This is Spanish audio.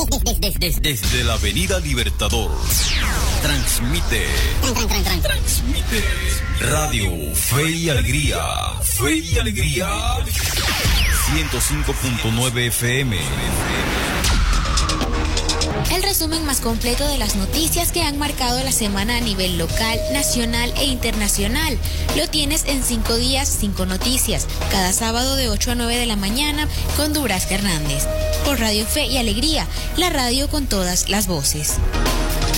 Desde la Avenida Libertador. Transmite Radio Fe y Alegría. Fe y Alegría. 105.9 FM. El resumen más completo de las noticias que han marcado la semana a nivel local, nacional e internacional. Lo tienes en 5 días, 5 noticias. Cada sábado de 8 a 9 de la mañana con Durazca Hernández. Por Radio Fe y Alegría, la radio con todas las voces.